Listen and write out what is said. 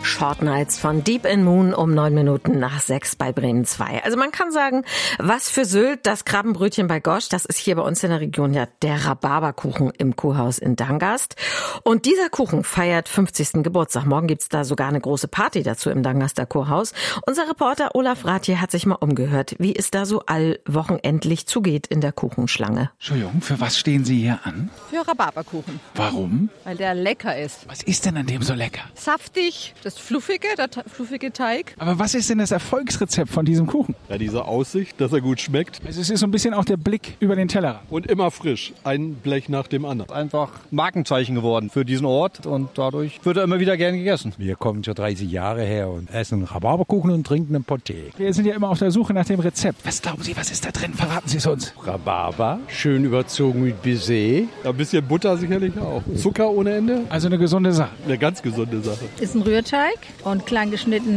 Short Nights von Deep in Moon um 9 Minuten nach 6 bei Bremen 2. Also man kann sagen, was für Sylt, das Krabbenbrötchen bei Gosch, das ist hier bei uns in der Region ja der Rhabarberkuchen im Kuhhaus in Dangast. Und dieser Kuchen feiert 50. Geburtstag. Morgen gibt's da sogar eine große Party dazu im Dangaster Kurhaus. Unser Reporter Olaf Rathje hat sich mal umgehört, wie es da so allwochenendlich zugeht in der Kuchenschlange. Entschuldigung, für was stehen Sie hier an? Für Rhabarberkuchen. Warum? Weil der lecker ist. Was ist denn an dem so lecker? Saftig, der fluffige Teig. Aber was ist denn das Erfolgsrezept von diesem Kuchen? Ja, diese Aussicht, dass er gut schmeckt. Also es ist so ein bisschen auch der Blick über den Tellerrand. Und immer frisch. Ein Blech nach dem anderen. Einfach Markenzeichen geworden für diesen Ort und dadurch wird er immer wieder gern gegessen. Wir kommen schon 30 Jahre her und essen Rhabarberkuchen und trinken einen Pott Tee. Wir sind ja immer auf der Suche nach dem Rezept. Was glauben Sie, was ist da drin? Verraten Sie es uns. Rhabarber, schön überzogen mit Baiser. Ein bisschen Butter sicherlich auch. Zucker ohne Ende. Also eine gesunde Sache. Eine ganz gesunde Sache. Ist ein Rührteig und klein geschnitten